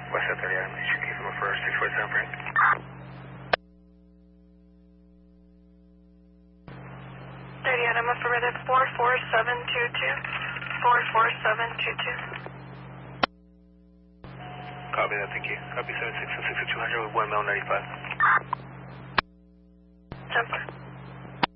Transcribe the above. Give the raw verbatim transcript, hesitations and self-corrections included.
West thirty Adam, should keep him for six four seven frame. thirty Adam, affirmative, four four seven two two. four four seven two two. Copy that, thank you. Copy seven six six two hundred with one mil ninety-five. ten four.